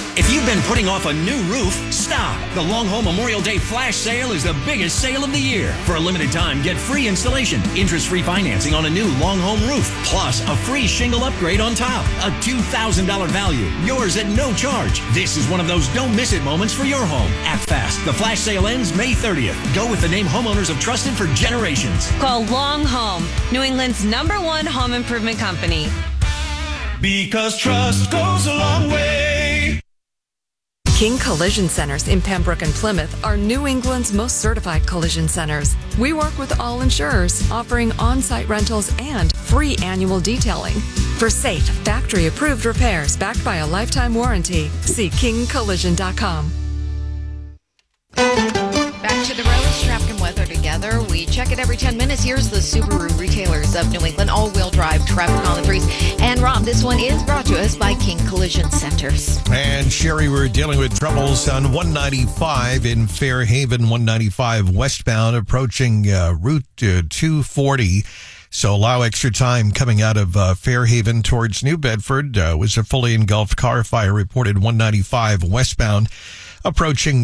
If you've been putting off a new roof, stop. The Long Home Memorial Day Flash Sale is the biggest sale of the year. For a limited time, get free installation, interest-free financing on a new Long Home roof, plus a free shingle upgrade on top. A $2,000 value, yours at no charge. This is one of those don't miss it moments for your home. Act fast. The Flash Sale ends May 30th. Go with the name homeowners have trusted for generations. Call Long Home, New England's #1 home improvement company. Because trust goes a long way. King Collision Centers in Pembroke and Plymouth are New England's most certified collision centers. We work with all insurers, offering on-site rentals and free annual detailing. For safe, factory-approved repairs backed by a lifetime warranty, see kingcollision.com. Back to the road, traffic and weather together. We check it every 10 minutes. Here's the Subaru retailers of New England, all-wheel drive traffic on the threes. And Rob, this one is brought to us by King Collision Centers. And Sherry, we're dealing with troubles on 195 in Fairhaven, 195 westbound, approaching Route 240. So allow extra time coming out of Fairhaven towards New Bedford. Was a fully engulfed car fire reported 195 westbound, approaching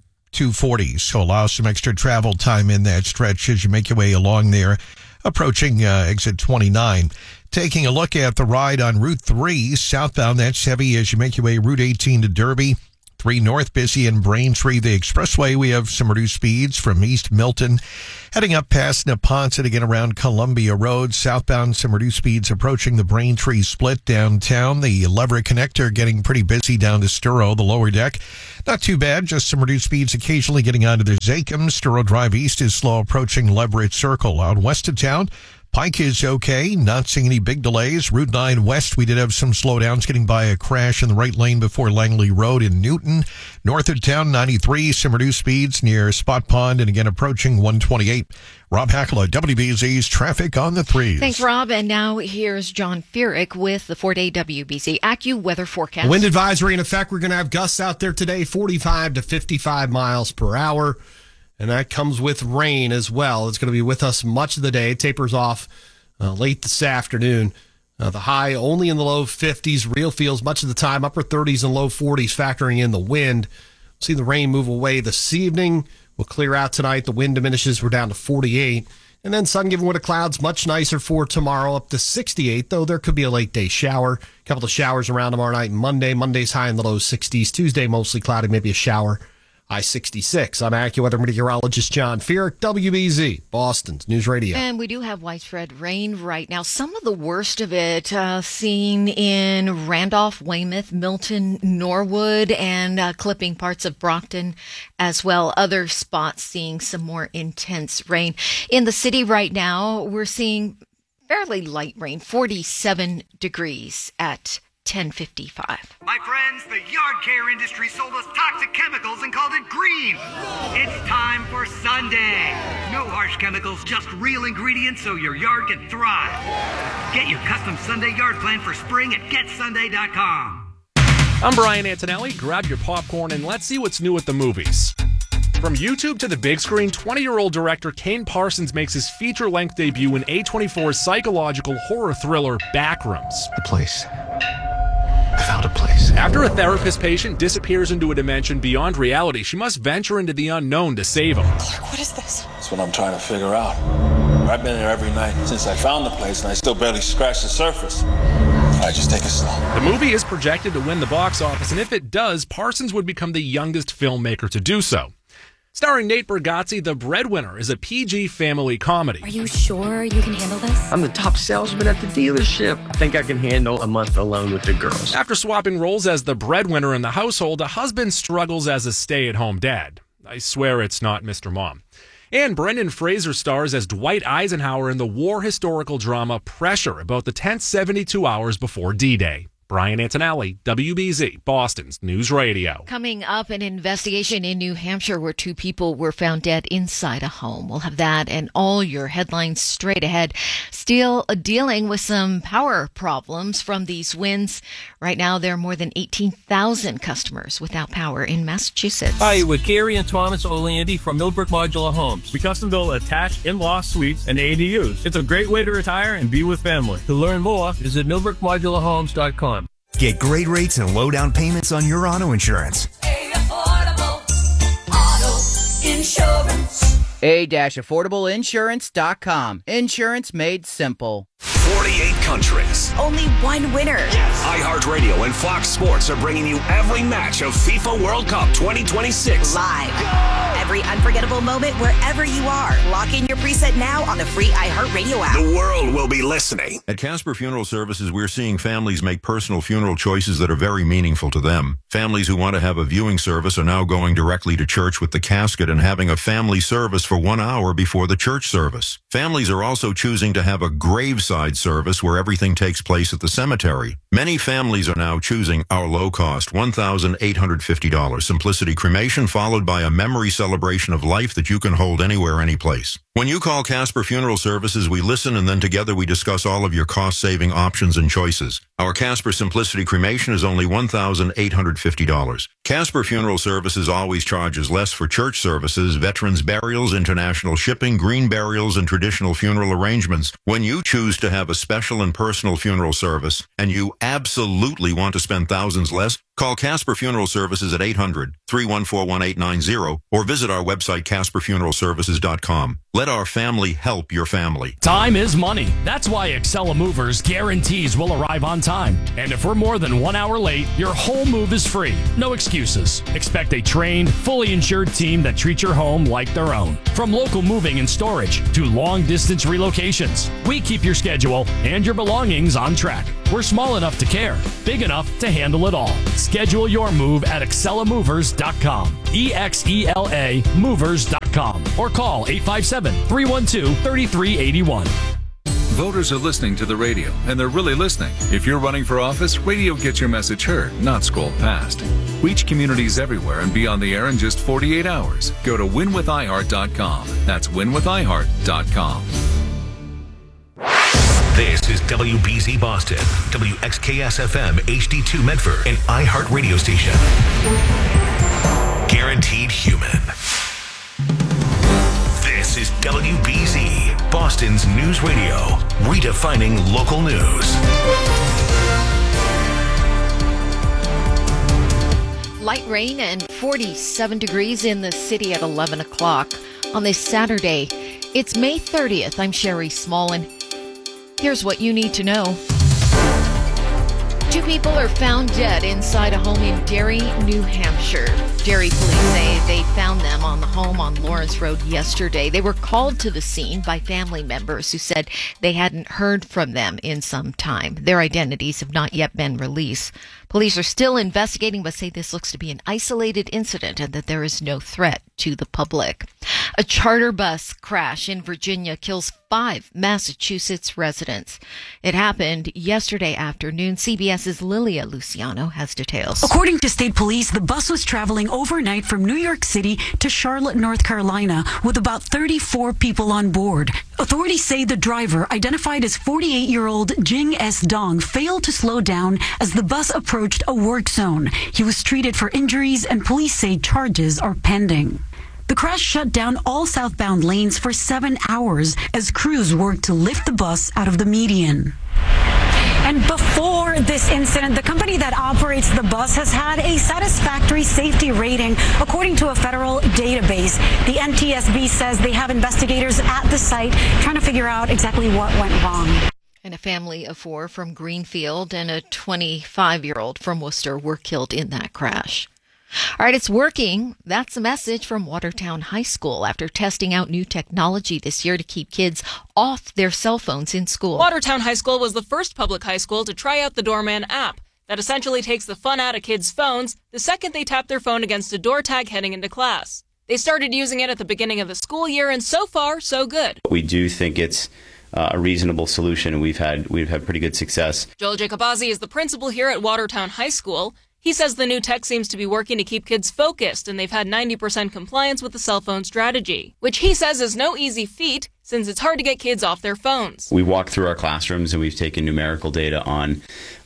240. So allow some extra travel time in that stretch as you make your way along there, approaching exit 29. Taking a look at the ride on Route 3 southbound, that's heavy as you make your way Route 18 to Derby. 3 north busy in Braintree. The expressway, we have some reduced speeds from East Milton heading up past Neponset again around Columbia Road. Southbound, some reduced speeds approaching the Braintree split downtown. The Leverett connector getting pretty busy down to Sturo, the lower deck. Not too bad, just some reduced speeds occasionally getting onto the Zachem. Sturo Drive East is slow approaching Leverett Circle. Out west of town, Pike is okay, not seeing any big delays. Route 9 West, we did have some slowdowns getting by a crash in the right lane before Langley Road in Newton. North of town, 93, some reduced speeds near Spot Pond and again approaching 128. Rob Hackler, WBZ's Traffic on the Threes. Thanks, Rob. And now here's John Furyk with the 4-day WBZ AccuWeather forecast. Wind advisory in effect. We're going to have gusts out there today, 45 to 55 miles per hour. And that comes with rain as well. It's going to be with us much of the day. It tapers off late this afternoon. The high only in the low 50s. Real feels much of the time. Upper 30s and low 40s factoring in the wind. See the rain move away this evening. We'll clear out tonight. The wind diminishes. We're down to 48. And then sun given way to clouds. Much nicer for tomorrow. Up to 68, though there could be a late day shower. A couple of showers around tomorrow night and Monday. Monday's high in the low 60s. Tuesday mostly cloudy. Maybe a shower. High 66. I'm AccuWeather meteorologist John Furyk, WBZ, Boston's News Radio. And we do have widespread rain right now. Some of the worst of it seen in Randolph, Weymouth, Milton, Norwood, and clipping parts of Brockton as well. Other spots seeing some more intense rain. In the city right now, we're seeing fairly light rain, 47 degrees at 10:55. My friends, the yard care industry sold us toxic chemicals and called it green. It's time for Sunday. No harsh chemicals, just real ingredients so your yard can thrive. Get your custom Sunday yard plan for spring at getsunday.com. I'm Brian Antonelli. Grab your popcorn and let's see what's new at the movies. From YouTube to the big screen, 20-year-old director Kane Parsons makes his feature-length debut in A24's psychological horror thriller Backrooms. The place. I found a place. After a therapist patient disappears into a dimension beyond reality, she must venture into the unknown to save him. Clark, what is this? That's what I'm trying to figure out. I've been there every night since I found the place, and I still barely scratched the surface. All right, just take it slow. The movie is projected to win the box office, and if it does, Parsons would become the youngest filmmaker to do so. Starring Nate Bargatze, The Breadwinner is a PG family comedy. Are you sure you can handle this? I'm the top salesman at the dealership. I think I can handle a month alone with the girls. After swapping roles as the breadwinner in the household, a husband struggles as a stay-at-home dad. I swear it's not Mr. Mom. And Brendan Fraser stars as Dwight Eisenhower in the war historical drama Pressure, about the tense 72 hours before D-Day. Brian Antonelli, WBZ, Boston's News Radio. Coming up, an investigation in New Hampshire where 2 people were found dead inside a home. We'll have that and all your headlines straight ahead. Still dealing with some power problems from these winds. Right now, there are more than 18,000 customers without power in Massachusetts. Hi, with Gary and Thomas Oleandi from Millbrook Modular Homes. We custom build attached in-law suites and ADUs. It's a great way to retire and be with family. To learn more, visit millbrookmodularhomes.com. Get great rates and low down payments on your auto insurance. Affordable Auto Insurance. A-affordableinsurance.com. Insurance made simple. 48 countries. Only one winner. Yes. iHeartRadio and Fox Sports are bringing you every match of FIFA World Cup 2026. Live. Every unforgettable moment wherever you are. Lock in your preset now on the free iHeartRadio app. The world will be listening. At Casper Funeral Services, we're seeing families make personal funeral choices that are very meaningful to them. Families who want to have a viewing service are now going directly to church with the casket and having a family service for 1 hour before the church service. Families are also choosing to have a graveside service where everything takes place at the cemetery. Many families are now choosing our low-cost $1,850 Simplicity Cremation, followed by a memory celebration of life that you can hold anywhere, anyplace. When you call Casper Funeral Services, we listen and then together we discuss all of your cost-saving options and choices. Our Casper Simplicity Cremation is only $1,850. Casper Funeral Services always charges less for church services, veterans burials, international shipping, green burials, and traditional funeral arrangements. When you choose to have a special and personal funeral service, and you absolutely want to spend thousands less, call Casper Funeral Services at 800-314-1890 or visit our website, CasperFuneralServices.com. Let our family help your family. Time is money. That's why Excella Movers guarantees we'll arrive on time. And if we're more than 1 hour late, your whole move is free. No excuses. Expect a trained, fully insured team that treats your home like their own. From local moving and storage to long-distance relocations, we keep your schedule and your belongings on track. We're small enough to care, big enough to handle it all. Schedule your move at ExcellaMovers.com. EXELA Movers.com. Or call 857-312-3381. Voters are listening to the radio, and they're really listening. If you're running for office, radio gets your message heard, not scrolled past. Reach communities everywhere and be on the air in just 48 hours. Go to winwithiheart.com. That's winwithiheart.com. This is WBZ Boston, WXKS-FM HD2 Medford, an iHeart radio station. Guaranteed human. This is WBZ, Boston's news radio, redefining local news. Light rain and 47 degrees in the city at 11 o'clock on this Saturday. It's May 30th. I'm Sherry Smallin. Here's what you need to know. 2 people are found dead inside a home in Derry, New Hampshire. Derry police say they found them on the home on Lawrence Road yesterday. They were called to the scene by family members who said they hadn't heard from them in some time. Their identities have not yet been released. Police are still investigating, but say this looks to be an isolated incident and that there is no threat to the public. A charter bus crash in Virginia kills 5 Massachusetts residents. It happened yesterday afternoon. CBS's Lilia Luciano has details. According to state police, the bus was traveling overnight from New York City to Charlotte, North Carolina, with about 34 people on board. Authorities say the driver, identified as 48-year-old Jing S. Dong, failed to slow down as the bus approached a work zone. He was treated for injuries, and police say charges are pending. The crash shut down all southbound lanes for 7 hours as crews worked to lift the bus out of the median. And before this incident, the company that operates the bus has had a satisfactory safety rating. According to a federal database, the NTSB says they have investigators at the site trying to figure out exactly what went wrong. And a family of 4 from Greenfield and a 25-year-old from Worcester were killed in that crash. All right, it's working. That's a message from Watertown High School after testing out new technology this year to keep kids off their cell phones in school. Watertown High School was the first public high school to try out the Doorman app that essentially takes the fun out of kids' phones the second they tap their phone against a door tag heading into class. They started using it at the beginning of the school year, and so far, so good. We do think it's a reasonable solution, and we've had pretty good success. Joel Jacobazzi is the principal here at Watertown High School. He says the new tech seems to be working to keep kids focused, and they've had 90% compliance with the cell phone strategy, which he says is no easy feat since it's hard to get kids off their phones. We walked through our classrooms and we've taken numerical data on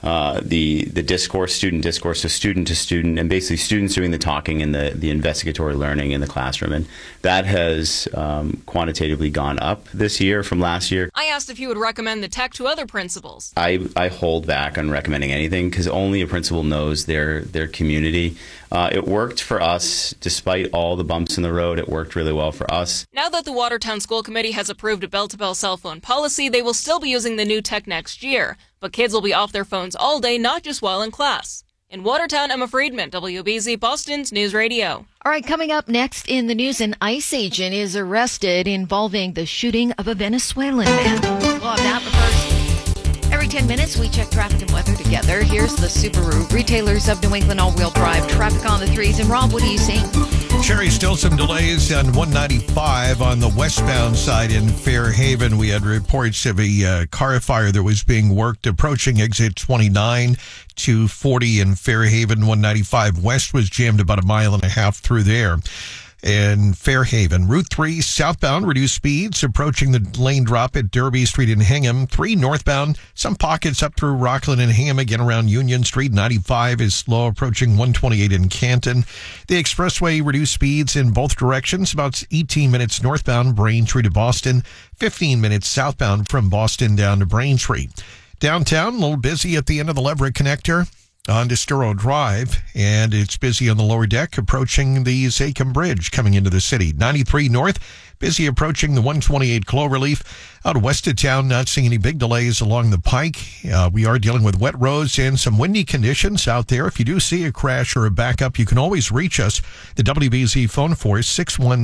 the discourse, student discourse, so student to student, and basically students doing the talking and the investigatory learning in the classroom. And that has quantitatively gone up this year from last year. I asked if he would recommend the tech to other principals. I hold back on recommending anything because only a principal knows their community. It worked for us, despite all the bumps in the road. It worked really well for us. Now that the Watertown School Committee has approved a bell-to-bell cell phone policy, they will still be using the new tech next year. But kids will be off their phones all day, not just while in class. In Watertown, Emma Friedman, WBZ Boston's News Radio. All right, coming up next in the news, an ICE agent is arrested involving the shooting of a Venezuelan man. We'll have that, but first, every 10 minutes we check traffic and weather together. Here's the Subaru Retailers of New England all-wheel drive traffic on the threes. And Rob, what are you seeing? Sherry, still some delays on 195 on the westbound side in Fairhaven. We had reports of a car fire that was being worked approaching exit 29 to 40 in Fairhaven. 195 west was jammed about a mile and a half through there. In Fairhaven, Route 3 southbound, reduced speeds approaching the lane drop at Derby Street in Hingham. 3 northbound, some pockets up through Rockland and Hingham, again around Union Street. 95 is slow approaching 128 in Canton. The expressway reduced speeds in both directions, about 18 minutes northbound, Braintree to Boston, 15 minutes southbound from Boston down to Braintree. Downtown, a little busy at the end of the Leverett Connector on Estero Drive, and it's busy on the lower deck approaching the Zachem Bridge coming into the city. 93 north, busy approaching the 128 Cloverleaf. Out west of town, not seeing any big delays along the Pike. We are dealing with wet roads and some windy conditions out there. If you do see a crash or a backup, you can always reach us. The WBZ phone for is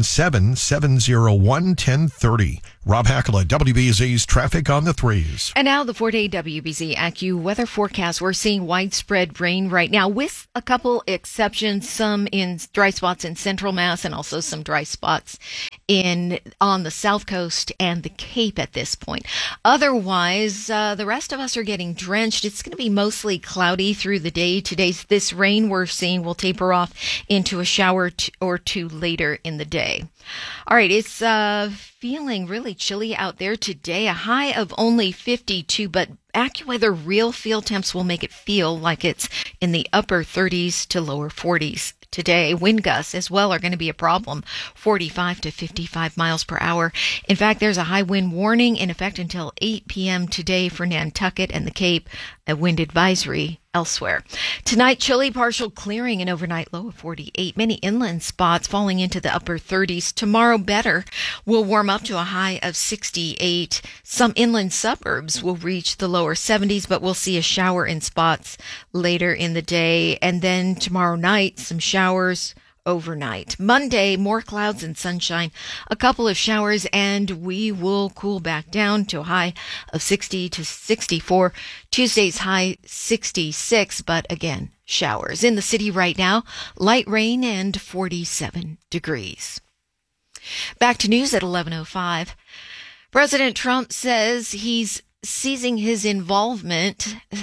617-701-1030. Rob Hackela, WBZ's Traffic on the Threes. And now the 4-day WBZ AccuWeather forecast. We're seeing widespread rain right now with a couple exceptions, some in dry spots in central Mass and also some dry spots on the South Coast and the Cape at this point. Otherwise, the rest of us are getting drenched. It's going to be mostly cloudy through the day. This rain we're seeing will taper off into a shower or two later in the day. All right, it's feeling really chilly out there today. A high of only 52, but AccuWeather real field temps will make it feel like it's in the upper 30s to lower 40s. Today, wind gusts as well are going to be a problem, 45 to 55 miles per hour. In fact, there's a high wind warning in effect until 8 p.m. today for Nantucket and the Cape, a wind advisory elsewhere. Tonight, chilly, partial clearing, an overnight low of 48. Many inland spots falling into the upper 30s. Tomorrow, better. Will warm up to a high of 68. Some inland suburbs will reach the lower 70s, but we'll see a shower in spots later in the day. And then tomorrow night, some showers overnight. Monday, more clouds and sunshine, a couple of showers, and we will cool back down to a high of 60 to 64. Tuesday's high 66, but again, showers. In the city right now, light rain and 47 degrees. Back to news at 11:05. President Trump says he's ceasing his involvement, in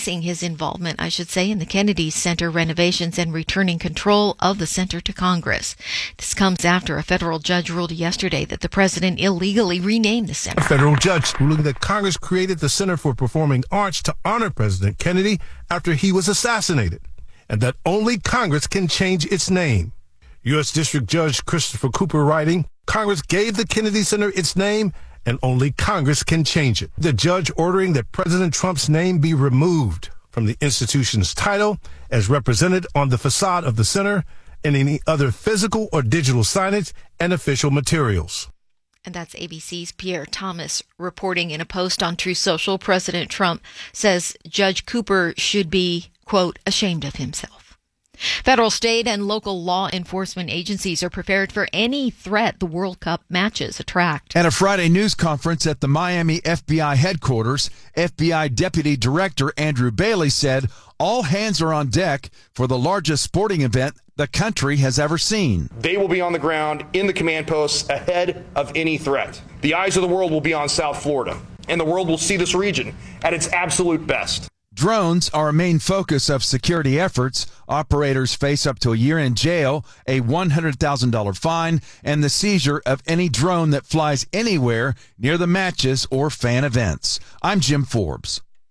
the Kennedy Center renovations and returning control of the center to Congress. This comes after a federal judge ruled yesterday that the president illegally renamed the center. A federal judge ruling that Congress created the Center for Performing Arts to honor President Kennedy after he was assassinated, and that only Congress can change its name. U.S. District Judge Christopher Cooper writing, Congress gave the Kennedy Center its name, and only Congress can change it. The judge ordering that President Trump's name be removed from the institution's title as represented on the facade of the center and any other physical or digital signage and official materials. And that's ABC's Pierre Thomas reporting in a post on Truth Social. President Trump says Judge Cooper should be, quote, ashamed of himself. Federal, state, and local law enforcement agencies are prepared for any threat the World Cup matches attract. At a Friday news conference at the Miami FBI headquarters, FBI Deputy Director Andrew Bailey said all hands are on deck for the largest sporting event the country has ever seen. They will be on the ground in the command posts ahead of any threat. The eyes of the world will be on South Florida, and the world will see this region at its absolute best. Drones are a main focus of security efforts. Operators face up to a year in jail, a $100,000 fine, and the seizure of any drone that flies anywhere near the matches or fan events. I'm Jim Forbes.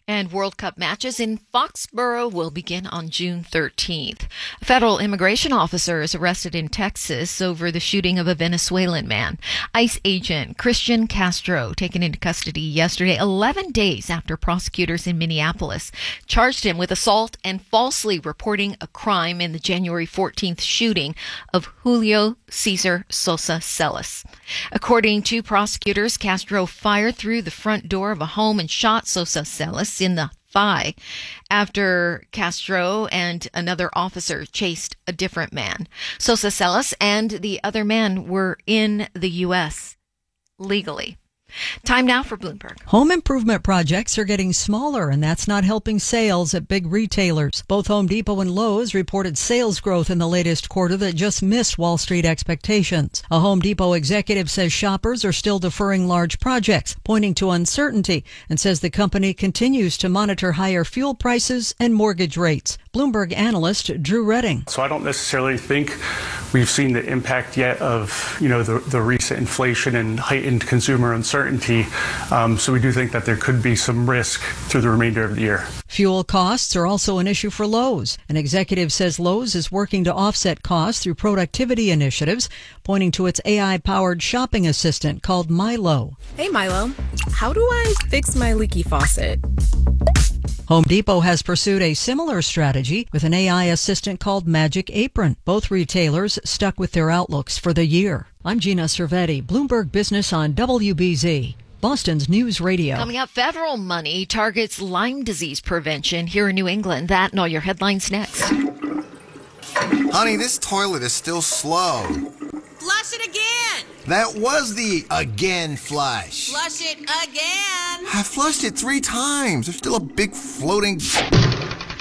And World Cup matches in Foxborough will begin on June 13th. A federal immigration officer is arrested in Texas over the shooting of a Venezuelan man. ICE agent Christian Castro, taken into custody yesterday, 11 days after prosecutors in Minneapolis charged him with assault and falsely reporting a crime in the January 14th shooting of Julio Cesar Sosa Celis. According to prosecutors, Castro fired through the front door of a home and shot Sosa Celis in the thigh after Castro and another officer chased a different man. Sosa Celis and the other man were in the U.S. legally. Time now for Bloomberg. Home improvement projects are getting smaller, and that's not helping sales at big retailers. Both Home Depot and Lowe's reported sales growth in the latest quarter that just missed Wall Street expectations. A Home Depot executive says shoppers are still deferring large projects, pointing to uncertainty, and says the company continues to monitor higher fuel prices and mortgage rates. Bloomberg analyst Drew Redding. So I don't necessarily think we've seen the impact yet of, the recent inflation and heightened consumer uncertainty. So we do think that there could be some risk through the remainder of the year. Fuel costs are also an issue for Lowe's. An executive says Lowe's is working to offset costs through productivity initiatives, pointing to its AI-powered shopping assistant called Milo. Hey, Milo, how do I fix my leaky faucet? Home Depot has pursued a similar strategy with an AI assistant called Magic Apron. Both retailers stuck with their outlooks for the year. I'm Gina Cervetti, Bloomberg Business on WBZ, Boston's News Radio. Coming up, federal money targets Lyme disease prevention here in New England. That and all your headlines next. Honey, this toilet is still slow. Flush it again. That was the again flush. Flush it again. I flushed it 3 times. There's still a big floating